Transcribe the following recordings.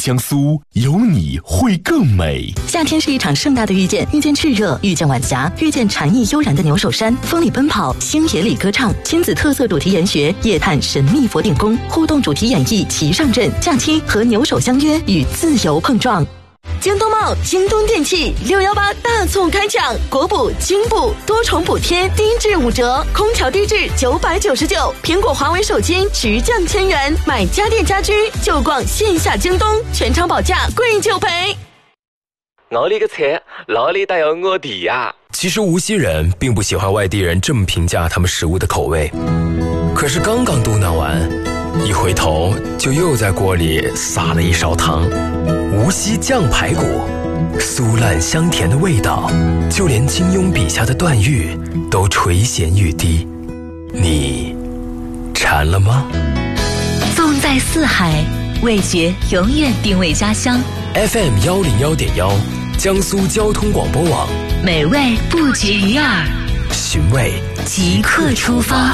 江苏，有你会更美。 夏天是一场盛大的遇见，遇见炽热，遇见晚霞，遇见禅意悠然的牛首山，风里奔跑，星野里歌唱，亲子特色主题研学，夜探神秘佛顶宫，互动主题演绎齐上阵，假期和牛首相约，与自由碰撞。京东茂、京东电器618大促开抢，国补、京补多重补贴，低至5折，空调低至999，苹果、华为手机直降1000元，买家电家居就逛线下京东，全场保价，贵就赔。 我的个菜哪里带有我的呀？ 其实无锡人并不喜欢外地人这么评价他们食物的口味，可是刚刚嘟囔完，一回头就又在锅里撒了一勺汤。无锡酱排骨，酥烂香甜的味道，就连金庸笔下的段誉都垂涎欲滴。你馋了吗？ 纵在四海，味觉永远定位家乡。 FM 101.1，江苏交通广播网， 美味不绝于耳， 寻味即刻出发。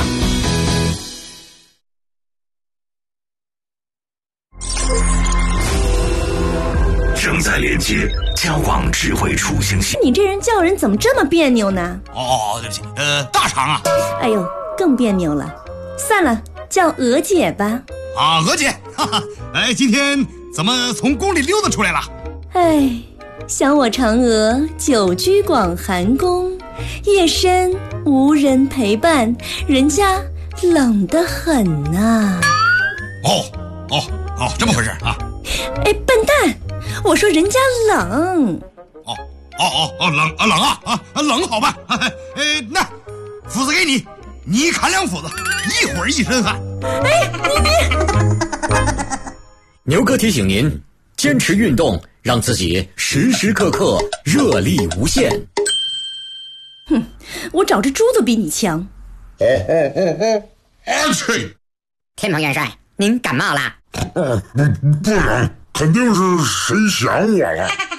正在连接交广智慧出行系。 你这人叫人怎么这么别扭呢？ 哦，对不起，大肠啊。 哎呦，更别扭了。算了，叫娥姐吧。 啊，娥姐，哈哈，哎，今天怎么从宫里溜达出来了？ 哎，想我嫦娥久居广寒宫，夜深无人陪伴，人家冷得很呐。 这么回事啊？ 哎，笨蛋！我说人家冷。 冷啊，冷好吧？那斧子给你，你砍2斧子，一会儿一身汗。 哎，你牛哥提醒您，坚持运动，让自己时时刻刻热力无限。 哼，我找只猪都比你强。 天蓬元帅，您感冒啦？ 不然肯定是谁想我了。